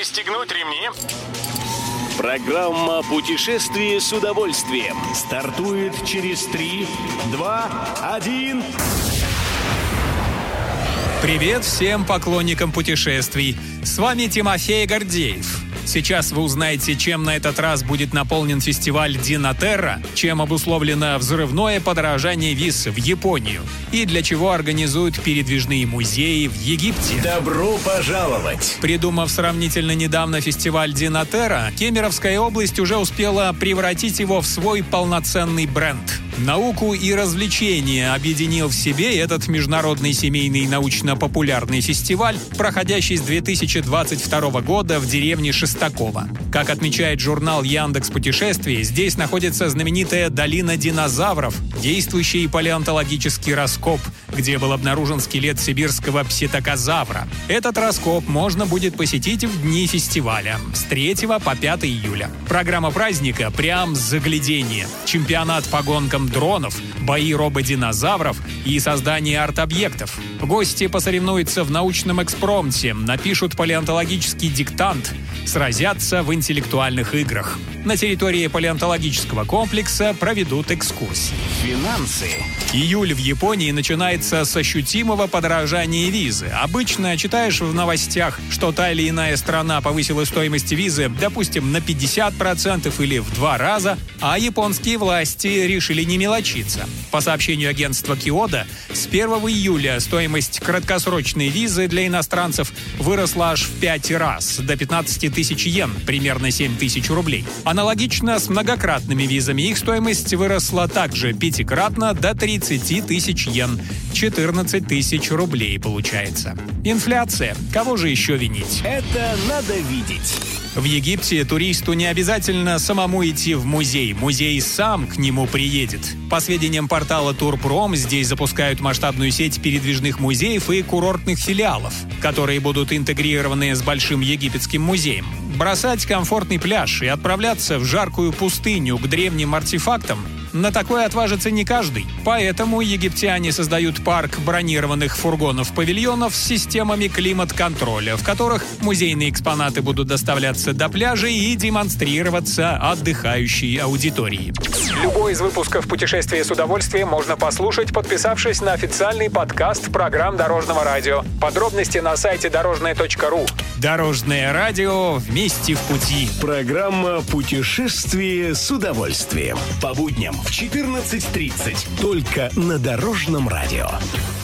Пристегнуть ремни. Программа «Путешествие с удовольствием» стартует через 3, 2, 1. Привет всем поклонникам путешествий. С вами Тимофей Гордеев. Сейчас вы узнаете, чем на этот раз будет наполнен фестиваль Динотерра, чем обусловлено взрывное подорожание виз в Японию и для чего организуют передвижные музеи в Египте. Добро пожаловать! Придумав сравнительно недавно фестиваль Динотерра, Кемеровская область уже успела превратить его в свой полноценный бренд. Науку и развлечения объединил в себе этот международный семейный научно-популярный фестиваль, проходящий с 2022 года в деревне Шестаково. Как отмечает журнал «Яндекс.Путешествий», здесь находится знаменитая долина динозавров, действующий палеонтологический раскоп, где был обнаружен скелет сибирского пситакозавра. Этот раскоп можно будет посетить в дни фестиваля с 3 по 5 июля. Программа праздника прям загляденье. Чемпионат по гонкам дронов, бои рободинозавров и создание арт-объектов. Гости посоревнуются в научном экспромте, напишут палеонтологический диктант, сразятся в интеллектуальных играх. На территории палеонтологического комплекса проведут экскурсии. Финансы. Июль в Японии начинается с ощутимого подорожания визы. Обычно читаешь в новостях, что та или иная страна повысила стоимость визы, допустим, на 50% или в 2 раза, а японские власти решили не мелочиться. По сообщению агентства Киода, с 1 июля стоимость краткосрочной визы для иностранцев выросла аж в 5 раз, до 15 тысяч йен, примерно 7 тысяч рублей. Аналогично с многократными визами их стоимость выросла также 5-кратно до 30 тысяч йен, 14 тысяч рублей получается. Инфляция. Кого же еще винить? Это надо видеть. В Египте туристу не обязательно самому идти в музей. Музей сам к нему приедет. По сведениям портала Турпром, здесь запускают масштабную сеть передвижных музеев и курортных филиалов, которые будут интегрированы с Большим египетским музеем. Бросать комфортный пляж и отправляться в жаркую пустыню к древним артефактам — на такое отважится не каждый. Поэтому египтяне создают парк бронированных фургонов-павильонов с системами климат-контроля, в которых музейные экспонаты будут доставляться до пляжей и демонстрироваться отдыхающей аудитории. Любой из выпусков «Путешествия с удовольствием» можно послушать, подписавшись на официальный подкаст программ Дорожного радио. Подробности на сайте дорожное.ру. Дорожное радио, вместе в пути. Программа «Путешествие с удовольствием». По будням в 14:30. Только на Дорожном радио.